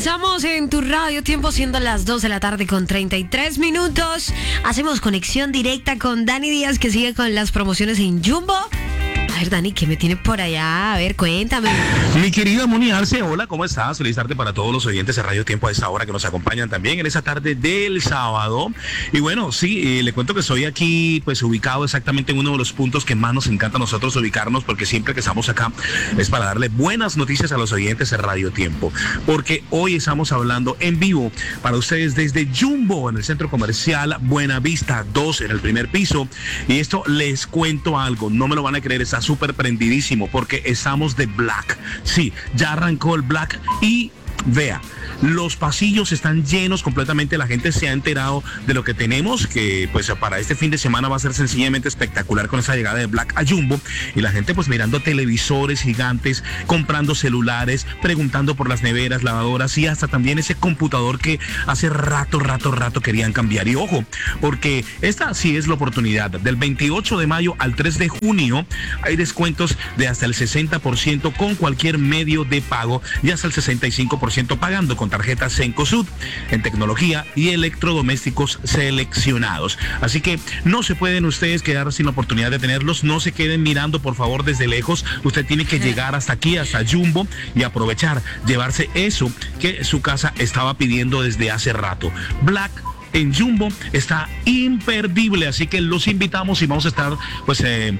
Estamos en tu radio, tiempo siendo las 2 de la tarde con 33 minutos. Hacemos conexión directa con Dani Díaz, que sigue con las promociones en Jumbo. A ver, Dani, ¿qué me tiene por allá? A ver, cuéntame. Mi querida Moni Arce, hola, ¿cómo estás? Feliz tarde para todos los oyentes de Radio Tiempo a esta hora que nos acompañan también en esa tarde del sábado. Y bueno, sí, le cuento que estoy aquí pues ubicado exactamente en uno de los puntos que más nos encanta a nosotros ubicarnos, porque siempre que estamos acá es para darle buenas noticias a los oyentes de Radio Tiempo, porque hoy estamos hablando en vivo para ustedes desde Jumbo, en el Centro Comercial Buenavista 2, en el primer piso. Y esto les cuento algo, no me lo van a creer, está súper prendidísimo porque estamos de Black. Sí, ya arrancó el Black y vea, los pasillos están llenos completamente, la gente se ha enterado de lo que tenemos, que pues para este fin de semana va a ser sencillamente espectacular con esa llegada de Black a Jumbo, y la gente pues mirando televisores gigantes, comprando celulares, preguntando por las neveras, lavadoras y hasta también ese computador que hace rato querían cambiar. Y ojo, porque esta sí es la oportunidad, del 28 de mayo al 3 de junio hay descuentos de hasta el 60% con cualquier medio de pago y hasta el 65% pagando con tarjetas Cencosud en tecnología y electrodomésticos seleccionados. Así que no se pueden ustedes quedar sin la oportunidad de tenerlos, no se queden mirando por favor desde lejos, usted tiene que llegar hasta aquí, hasta Jumbo, y aprovechar, llevarse eso que su casa estaba pidiendo desde hace rato. Black en Jumbo está imperdible, así que los invitamos y vamos a estar pues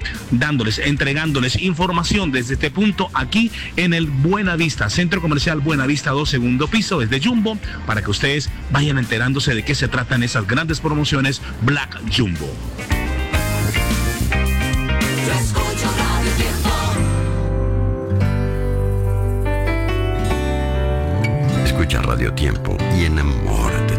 entregándoles información desde este punto aquí en el Buenavista, Centro Comercial Buenavista 2, segundo piso, desde Jumbo, para que ustedes vayan enterándose de qué se tratan esas grandes promociones Black Jumbo. Escucha Radio Tiempo y enamórate